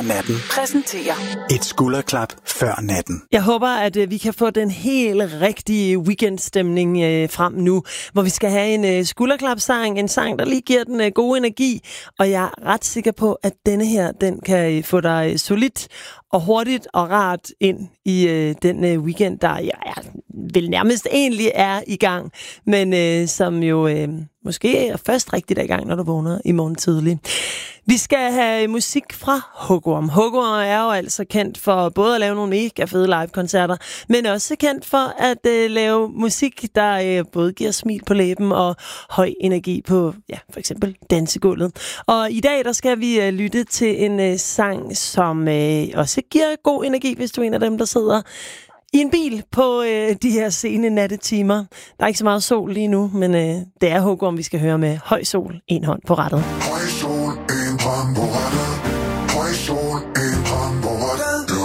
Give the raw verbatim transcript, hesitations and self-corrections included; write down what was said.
Natten præsenterer et skulderklap før natten. Jeg håber, at øh, vi kan få den helt rigtige weekendstemning øh, frem nu, hvor vi skal have en øh, skulderklapsang, en sang, der lige giver den øh, gode energi, og jeg er ret sikker på, at denne her, den kan øh, få dig øh, solidt og hurtigt og rart ind i øh, den øh, weekend, der ja, ja, vel nærmest egentlig er i gang, men øh, som jo øh, måske er først rigtigt er i gang, når du vågner i morgen tidlig. Vi skal have musik fra Hugorm. Hugorm er jo altså kendt for både at lave nogle mega fede live-koncerter, men også kendt for at øh, lave musik, der øh, både giver smil på læben og høj energi på, ja, for eksempel dansegulvet. Og i dag, der skal vi øh, lytte til en øh, sang, som øh, også giver god energi, hvis du er en af dem, der sidder i en bil på øh, de her sene nattetimer. Der er ikke så meget sol lige nu, men øh, det er Hugorm, vi skal høre med høj sol, en hånd på rattet. Høj sol, en hånd på rattet. Høj sol, en hånd på rattet.